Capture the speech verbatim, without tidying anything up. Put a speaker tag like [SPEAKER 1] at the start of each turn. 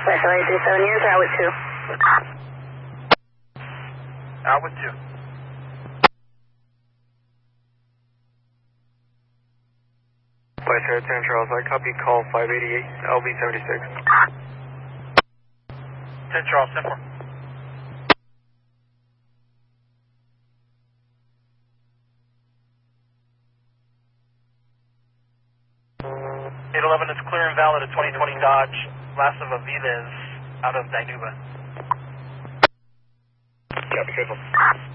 [SPEAKER 1] West L A three seven years, out with two.
[SPEAKER 2] Out with two.
[SPEAKER 3] West Air ten Charles, I copy call five eighty-eight, L V seventy-six.
[SPEAKER 2] ten Charles, ten four. eight eleven is clear and valid at twenty twenty Dodge. Last of Aviles out of Dinuba.
[SPEAKER 3] Copy, faithful.